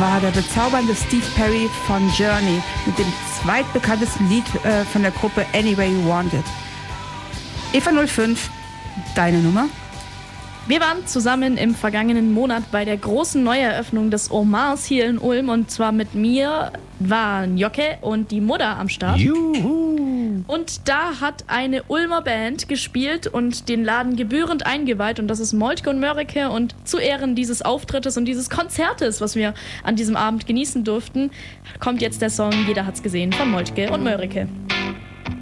war der bezaubernde Steve Perry von Journey mit dem zweitbekanntesten Lied von der Gruppe Anyway You Want It. Eva 05, deine Nummer? Wir waren zusammen im vergangenen Monat bei der großen Neueröffnung des Omars hier in Ulm und zwar mit mir waren Jocke und die Mutter am Start. Juhu! Und da hat eine Ulmer Band gespielt und den Laden gebührend eingeweiht und das ist Moltke und Mörike und zu Ehren dieses Auftrittes und dieses Konzertes, was wir an diesem Abend genießen durften, kommt jetzt der Song Jeder hat's gesehen von Moltke und Mörike.